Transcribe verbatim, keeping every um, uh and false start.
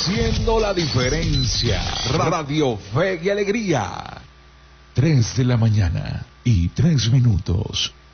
haciendo la diferencia. Radio Fe y Alegría. Tres de la mañana y tres minutos.